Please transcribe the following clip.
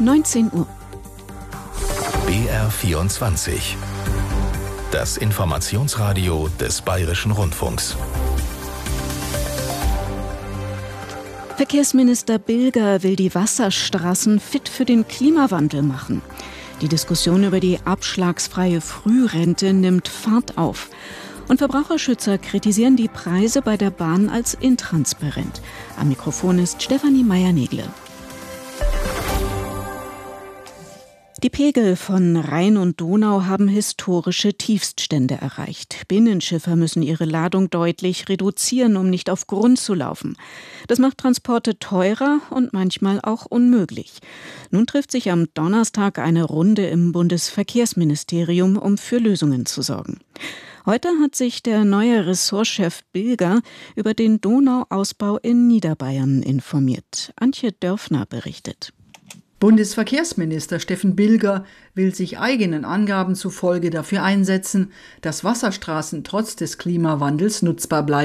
19 Uhr. BR24. Das Informationsradio des Bayerischen Rundfunks. Verkehrsminister Bilger will die Wasserstraßen fit für den Klimawandel machen. Die Diskussion über die abschlagsfreie Frührente nimmt Fahrt auf. Und Verbraucherschützer kritisieren die Preise bei der Bahn als intransparent. Am Mikrofon ist Stefanie Meier-Negle. Die Pegel von Rhein und Donau haben historische Tiefststände erreicht. Binnenschiffer müssen ihre Ladung deutlich reduzieren, um nicht auf Grund zu laufen. Das macht Transporte teurer und manchmal auch unmöglich. Nun trifft sich am Donnerstag eine Runde im Bundesverkehrsministerium, um für Lösungen zu sorgen. Heute hat sich der neue Ressortchef Bilger über den Donauausbau in Niederbayern informiert. Antje Dörfner berichtet. Bundesverkehrsminister Steffen Bilger will sich eigenen Angaben zufolge dafür einsetzen, dass Wasserstraßen trotz des Klimawandels nutzbar bleiben.